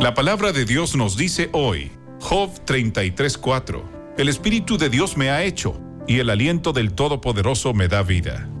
La palabra de Dios nos dice hoy, Job 33:4, el Espíritu de Dios me ha hecho, y el aliento del Todopoderoso me da vida.